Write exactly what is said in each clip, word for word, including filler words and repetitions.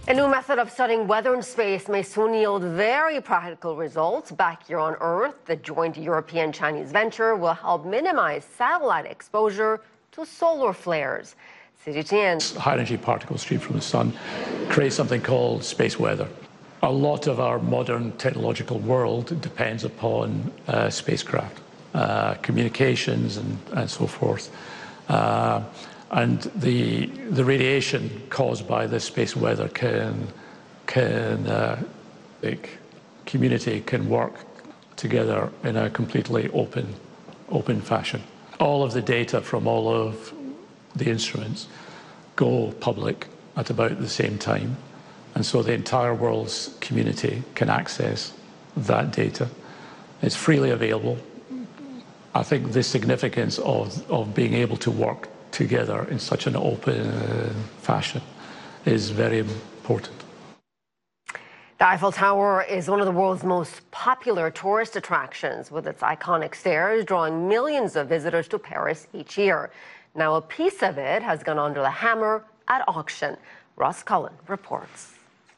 A new method of studying weather in space may soon yield very practical results. Back here on Earth, the joint European-Chinese venture will help minimize satellite exposure to solar flares. C G T N. High-energy particles stream from the sun create something called space weather. A lot of our modern technological world depends upon uh, spacecraft, uh, communications and, and so forth. Uh, And the, the radiation caused by this space weather can, can uh, like community can work together in a completely open, open fashion. All of the data from all of the instruments go public at about the same time. And so the entire world's community can access that data. It's freely available. I think the significance of, of being able to work together in such an open uh, fashion is very important. The Eiffel Tower is one of the world's most popular tourist attractions, with its iconic stairs drawing millions of visitors to Paris each year. Now a piece of it has gone under the hammer at auction. Ross Cullen reports.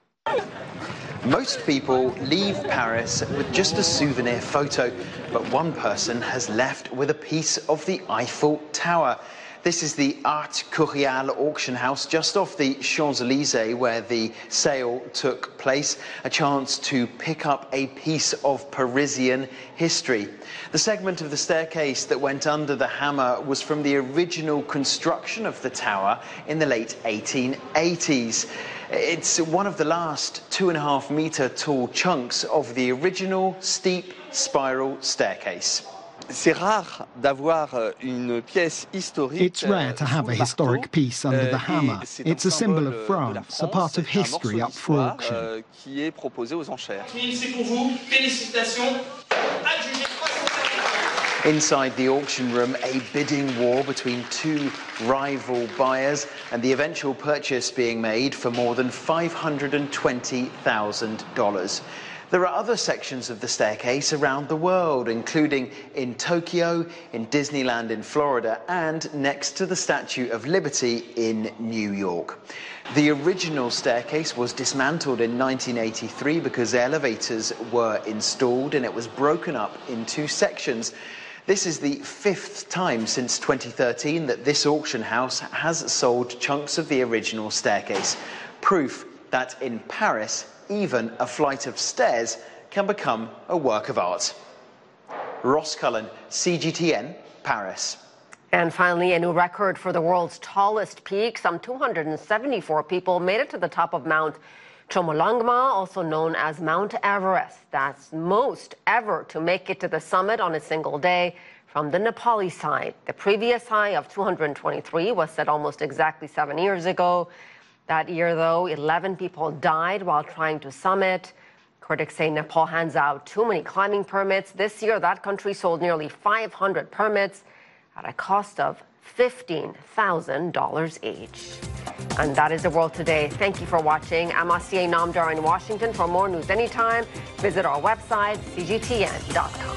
Most people leave Paris with just a souvenir photo, but one person has left with a piece of the Eiffel Tower. This is the Art Curial auction house just off the Champs-Élysées, where the sale took place, a chance to pick up a piece of Parisian history. The segment of the staircase that went under the hammer was from the original construction of the tower in the late eighteen eighties. It's one of the last two and a half metre tall chunks of the original steep spiral staircase. It's rare to have a historic piece under the hammer. It's a symbol of France, a part of history up for auction. Inside the auction room, a bidding war between two rival buyers, and the eventual purchase being made for more than five hundred twenty thousand dollars. There are other sections of the staircase around the world, including in Tokyo, in Disneyland in Florida, and next to the Statue of Liberty in New York. The original staircase was dismantled in nineteen eighty-three because elevators were installed and it was broken up in two sections. This is the fifth time since twenty thirteen that this auction house has sold chunks of the original staircase. Proof that in Paris, even a flight of stairs can become a work of art. Ross Cullen, C G T N, Paris. And finally, a new record for the world's tallest peak. Some two hundred seventy-four people made it to the top of Mount Chomolungma, also known as Mount Everest. That's most ever to make it to the summit on a single day from the Nepali side. The previous high of two hundred twenty-three was set almost exactly seven years ago. That year, though, eleven people died while trying to summit. Critics say Nepal hands out too many climbing permits. This year, that country sold nearly five hundred permits at a cost of fifteen thousand dollars each. And that is the world today. Thank you for watching. I'm Asiye Namdar in Washington. For more news anytime, visit our website, C G T N dot com.